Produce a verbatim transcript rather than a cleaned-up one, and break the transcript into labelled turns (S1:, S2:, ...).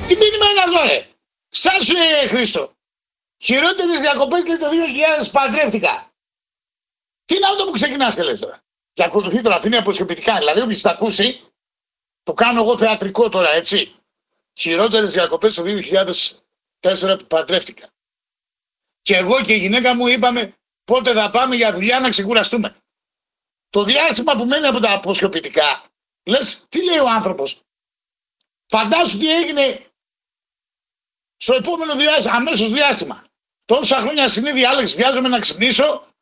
S1: Τι μήνυμα είναι αυτό, ρε. Σαν σου, ε, Χρήστο. Χειρότερες διακοπές λέει το δύο χιλιάδες παντρεύτηκα. Τι είναι αυτό που ξεκινάς και λες τώρα. Και ακολουθεί τώρα, αφήνει αποσιοποιητικά. Δηλαδή, όποιος τα ακούσει, το κάνω εγώ θεατρικό τώρα, έτσι. Χειρότερες διακοπές το δύο χιλιάδες τέσσερα που παντρεύτηκα. Και εγώ και η γυναίκα μου είπαμε πότε θα πάμε για δουλειά να ξεκουραστούμε. Το διάστημα που μένει από τα αποσιοποιητικά, λες, τι λέει ο άνθρωπος. Φαντάσου τι έγινε στο επόμενο διάστημα, αμέσως διάστημα. Τόσα χρόνια συνήθει, Άλεξ, βιάζομαι να ξυπνήσω